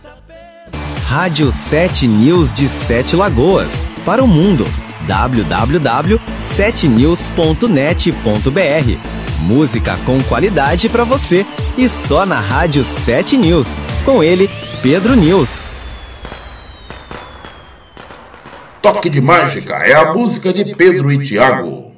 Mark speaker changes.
Speaker 1: Rádio 7 News de Sete Lagoas, para o mundo. www.7news.net.br. Música com qualidade para você e só na Rádio 7 News. Com ele, Pedro News.
Speaker 2: Toque de Mágica é a música de Pedro e Thiago.